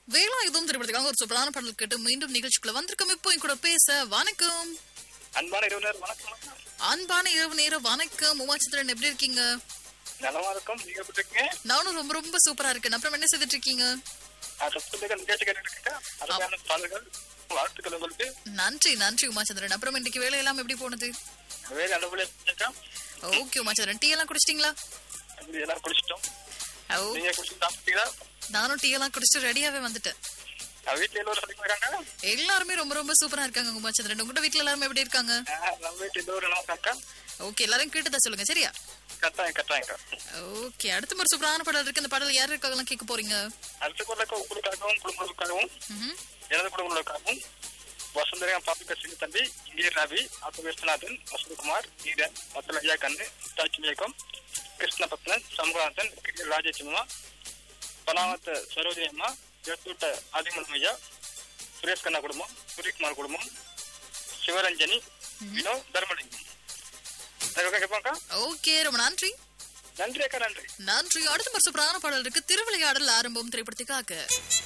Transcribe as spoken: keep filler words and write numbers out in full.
வேலாயுதம் திரைப்படத்துக்காக ஒரு சூப்பரான பாடல் கேட்டு மீண்டும் நிகழ்ச்சிக்குள்ள வந்திருக்கோம். இப்போ என் கூட பேச வணக்கம். அன்பான இரவு நேரம் வணக்கம். அன்பான இரவு நேரம் வணக்கம். உமாச்சந்திரன் எப்படி இருக்கீங்க? நலமா இருக்கும். நீங்க எப்படி இருக்கீங்க? நானும் ரொம்ப ரொம்ப சூப்பரா இருக்கேன். அப்புறம் என்ன செய்துட்டு இருக்கீங்க? நிகழ்ச்சி கேட்டு அருமையான பாடல்கள், வாழ்த்துக்கள் உங்களுக்கு. நன்றி நன்றி உமாச்சந்திரன். அப்புறம் இன்னைக்கு வேலை எல்லாம் எப்படி போனது? வேலை அனுபவம். ஓகே உமாச்சந்திரன், டீ எல்லாம் குடிச்சிட்டீங்களா? எல்லாம் குடிச்சிட்டோம். நீங்க குடிச்சு சாப்பிட்டீங்களா? நானும் டீ எல்லாம் குடிச்சிட்டு ரெடியாவே வந்துட்டேன். வீட்டுல எல்லாரும் இருக்காங்க? எல்லாருமே ரொம்ப ரொம்ப சூப்பரா இருக்காங்க உமாச்சந்திரன். உங்க வீட்டுல எல்லாருமே எப்படி இருக்காங்க? நம்ம வீட்டுல எல்லோரும் நல்லா இருக்காங்க. ஓகே, எல்லாரும் கேட்டுதான் சொல்லுங்க சரியா? கட்டாயம் கட்டாயம். ஓகே, அடுத்த ஒரு சூப்பரான பாடல் இருக்கு. அந்த பாடல் யாரு இருக்காங்க கேட்க போறீங்க? அடுத்த குரலுக்கு உங்களுக்காகவும் குடும்பங்களுக்காகவும் எனது குடும்பங்களுக்காகவும் வசந்தரா பாப்பிக சிங் தம்பி, இங்கீர் ரவி, ஆட்டோ விஸ்வநாதன், வசந்தகுமார், ஈரன், மத்தல ஐயா கண்ணு, தாச்சி மேகம், கிருஷ்ணபத்மன், சமுகாந்தன், ராஜேஷ்மா, பனாவத்த சரோஜினி அம்மா, எத்தூட்ட ஆதிமலம் ஐயா, சுரேஷ் கண்ணா குடும்பம், சூரியகுமார் குடும்பம், சிவரஞ்சனி, வினோத், தர்மலிங்கம். கேட்பாங்க. ஓகே, ரொம்ப நன்றி. நன்றி அக்கா, நன்றி நன்றி. அடுத்த ஒரு சூப்பரான பாடல் இருக்கு. திருவிளையாடல் ஆரம்பம் திரைப்படத்துக்காக.